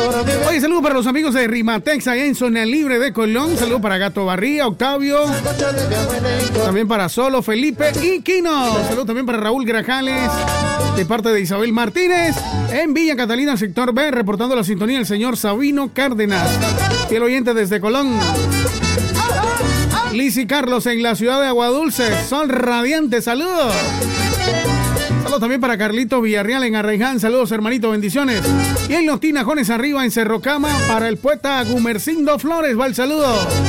Oye, saludos para los amigos de Rimatex allá en Zona Libre de Colón. Saludos para Gato Barría, Octavio. También para Solo, Felipe y Quino. Saludos también para Raúl Grajales, de parte de Isabel Martínez. En Villa Catalina, sector B, reportando la sintonía el señor Sabino Cárdenas, fiel oyente desde Colón. Liz y Carlos en la ciudad de Aguadulce, Sol Radiante, saludos. Saludos también para Carlito Villarreal en Arraiján, saludos hermanito, bendiciones. Y en los Tinajones arriba en Cerrocama, para el poeta Gumercindo Flores, va el saludo.